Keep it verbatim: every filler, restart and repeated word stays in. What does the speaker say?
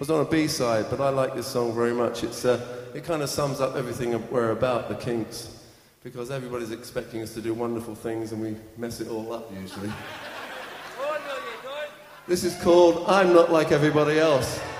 was on a B-side, but I like this song very much. It's uh, it kind of sums up everything we're about, the Kinks, because everybody's expecting us to do wonderful things and we mess it all up usually. This is called I'm Not Like Everybody Else.